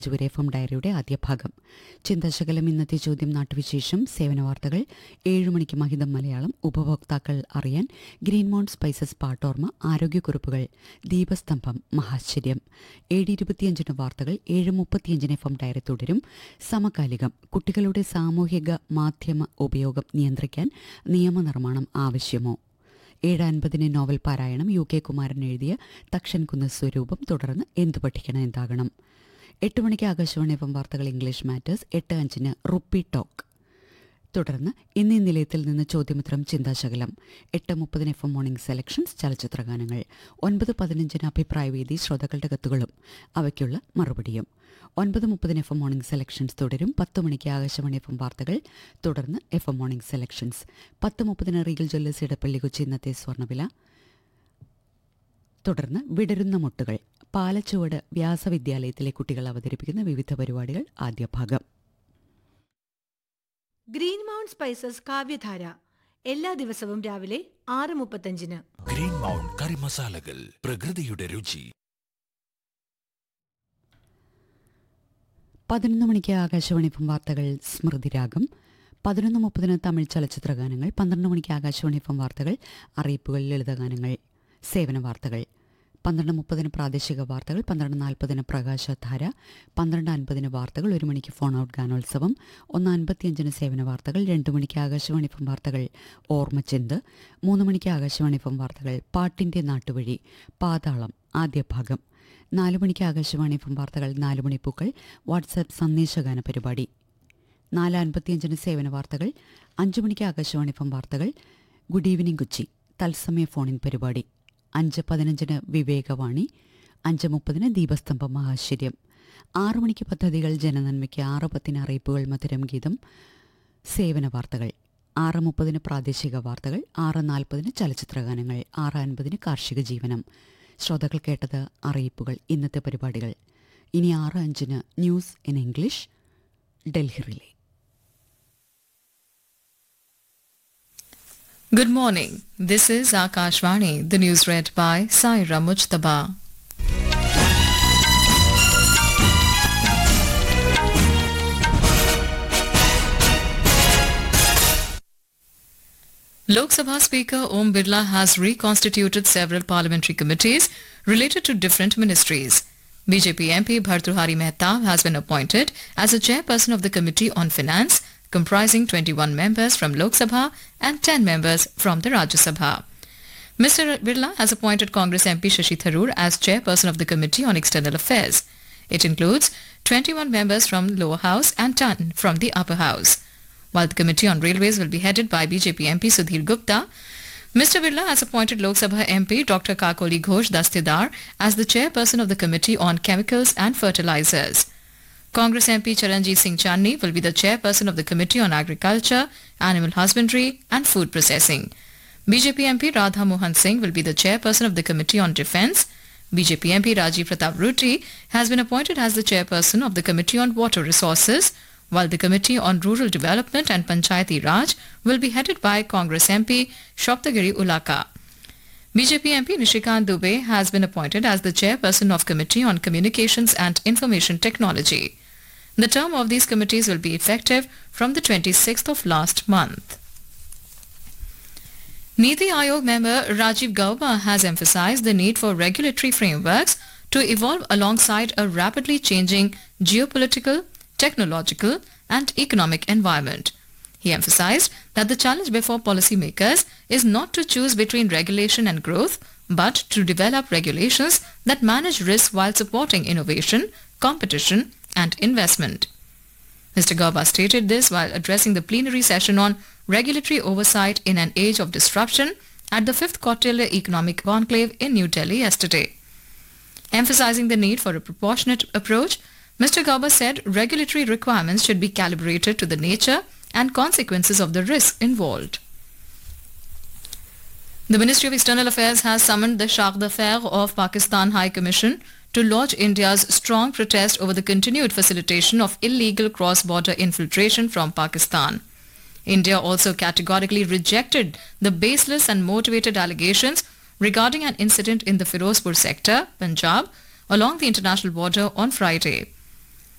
ജുവരെ F M ഡയറിയുടെ ആദ്യ ഭാഗം. ചിന്താശകലം ഇന്നത്തെ ചോദ്യം, നാട്ടുവിശേഷം, സേവന വാർത്തകൾ, 7 മണിക്ക് മഹിതം മലയാളം, ഉപഭോക്താക്കൾ അറിയാൻ ഗ്രീൻ മൗണ്ട് സ്പൈസസ് പാട്ടോർമ, ആരോഗ്യക്കുറിപ്പുകൾ, ദീപസ്തംഭം, മഹാശ്ചര്യം. 7:25 വാർത്തകൾ. 7:35 എഫ് എം ഡയറി തുടരും. സമകാലികം, കുട്ടികളുടെ സാമൂഹിക മാധ്യമ ഉപയോഗം നിയന്ത്രിക്കാൻ നിയമനിർമ്മാണം ആവശ്യമോ? 7:50 നോവൽ പാരായണം, UK കുമാരൻ എഴുതിയ തക്ഷൻകുന്ന് സ്വരൂപം. തുടർന്ന് എന്തു പഠിക്കണം എന്താകണം. 8 മണിക്ക് ആകാശവാണി എഫ് എം വാർത്തകൾ, ഇംഗ്ലീഷ് മാറ്റേഴ്സ്. 8:05 rupee talk. തുടർന്ന് ഇന്നീ നിലയത്തിൽ നിന്ന് ചോദ്യമിത്രം, ചിന്താശകലം. 8:30 എഫ് എം മോർണിംഗ് സെലക്ഷൻസ്, ചലച്ചിത്രഗാനങ്ങൾ. 9:15 അഭിപ്രായവേദി, ശ്രോതാക്കളുടെ കത്തുകളും അവയ്ക്കുള്ള മറുപടിയും. 9:30 എഫ് എം മോർണിംഗ് സെലക്ഷൻസ് തുടരും. 10 മണിക്ക് ആകാശവാണി എഫ് എം വാർത്തകൾ, തുടർന്ന് F M morning selections. 10:30 Regal Jewellers Edappally Kochi ഇന്നത്തെ സ്വർണ്ണവില. തുടർന്ന് വിടരുന്ന മുട്ടുകൾ, പാലച്ചുവട് വ്യാസവിദ്യാലയത്തിലെ കുട്ടികൾ അവതരിപ്പിക്കുന്ന വിവിധ പരിപാടികൾ ആദ്യ ഭാഗം. ഗ്രീൻ മൗണ്ട് സ്പൈസസ് കാവ്യധാര എല്ലാ ദിവസവും രാവിലെ 6:35. ഗ്രീൻ മൗണ്ട് കറി മസാലകൾ, പ്രകൃതിയുടെ രുചി. 11 മണിക്ക് ആകാശവാണി എഫ് എം വാർത്തകൾ, സ്മൃതിരാഗം. 11:30 തമിഴ് ചലച്ചിത്രഗാനങ്ങൾ. 12 മണിക്ക് ആകാശവാണി എഫ് എം വാർത്തകൾ, അറിയിപ്പുകൾ, ലളിതഗാനങ്ങൾ, സേവന വാർത്തകൾ. 12:30 പ്രാദേശിക വാർത്തകൾ. 12:40 പ്രകാശധാര. 12:50 വാർത്തകൾ. 1 മണിക്ക് ഫോൺ ഔട്ട് ഗാനോത്സവം. 1:55 സേവന വാർത്തകൾ. 2 മണിക്ക് ആകാശവാണി എഫ് എം വാർത്തകൾ, ഓർമ്മചിന്ത്. 3 മണിക്ക് ആകാശവാണി എഫ് എം വാർത്തകൾ, പാട്ടിൻ്റെ നാട്ടുവഴി, പാതാളം ആദ്യ ഭാഗം. 4 മണിക്ക് ആകാശവാണി എഫ് എം വാർത്തകൾ, 4 മണിപ്പൂക്കൾ, വാട്സാപ്പ് സന്ദേശഗാന പരിപാടി. 4:55 സേവന വാർത്തകൾ. 5 മണിക്ക് ആകാശവാണി എഫ് എം വാർത്തകൾ, ഗുഡ് ഈവനിംഗ് കൊച്ചി, തത്സമയ ഫോണിൻ പരിപാടി. 5:15 വിവേകവാണി. 5:30 ദീപസ്തംഭം, മഹാശ്ചര്യം. 6 മണിക്ക് പദ്ധതികൾ ജനനന്മയ്ക്ക്. 6:10 അറിയിപ്പുകൾ, മധുരം ഗീതം, സേവന വാർത്തകൾ. 6:30 പ്രാദേശിക വാർത്തകൾ. 6:40 ചലച്ചിത്രഗാനങ്ങൾ. 6:50 കാർഷിക ജീവനം. ശ്രോതാക്കൾ കേട്ടത് അറിയിപ്പുകൾ, ഇന്നത്തെ പരിപാടികൾ. ഇനി 6:05 news in English, Delhi relay. Good morning. This is Akashvani. The news read by Saira Mujtaba. Lok Sabha Speaker Om Birla has reconstituted several parliamentary committees related to different ministries. BJP MP Bhartrihari Mehta has been appointed as the chairperson of the Committee on Finance, comprising 21 members from Lok Sabha and 10 members from the Rajya Sabha. Mr. Birla has appointed Congress MP Shashi Tharoor as chairperson of the Committee on External Affairs. It includes 21 members from lower house and 10 from the upper house. While the Committee on Railways will be headed by BJP MP Sudhir Gupta, Mr. Birla has appointed Lok Sabha MP Dr. Kakoli Ghosh Dastidar as the chairperson of the Committee on Chemicals and Fertilizers. Congress MP Charanjit Singh Channi will be the chairperson of the Committee on Agriculture, Animal Husbandry and Food Processing. BJP MP Radha Mohan Singh will be the chairperson of the Committee on Defence. BJP MP Rajiv Pratap Ruti has been appointed as the chairperson of the Committee on Water Resources, while the Committee on Rural Development and Panchayati Raj will be headed by Congress MP Shoptagiri Ulaka. BJP MP Nishikant Dubey has been appointed as the chairperson of Committee on Communications and Information Technology. The term of these committees will be effective from the 26th of last month. Niti Aayog member Rajiv Gauba has emphasized the need for regulatory frameworks to evolve alongside a rapidly changing geopolitical, technological and economic environment. He emphasized that the challenge before policymakers is not to choose between regulation and growth, but to develop regulations that manage risk while supporting innovation, competition and investment. Mr. Gauba stated this while addressing the plenary session on regulatory oversight in an age of disruption at the 5th Kautilya Economic Conclave in New Delhi yesterday. Emphasizing the need for a proportionate approach, Mr. Gauba said regulatory requirements should be calibrated to the nature and consequences of the risk involved. The Ministry of External Affairs has summoned the Charge d'Affaires of Pakistan High Commission to lodge India's strong protest over the continued facilitation of illegal cross-border infiltration from Pakistan. India also categorically rejected the baseless and motivated allegations regarding an incident in the Firozpur sector, Punjab, along the international border on Friday.